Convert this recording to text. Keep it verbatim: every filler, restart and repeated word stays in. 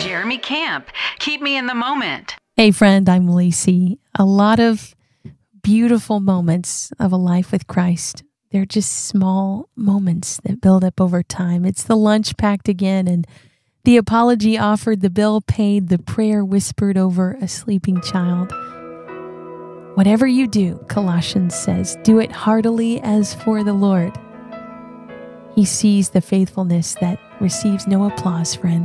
Jeremy Camp. Keep me in the moment. Hey friend, I'm Lacey. A lot of beautiful moments of a life with Christ. They're just small moments that build up over time. It's the lunch packed again, and the apology offered, the bill paid, the prayer whispered over a sleeping child. Whatever you do, Colossians says, do it heartily as for the Lord. He sees the faithfulness that receives no applause, friend.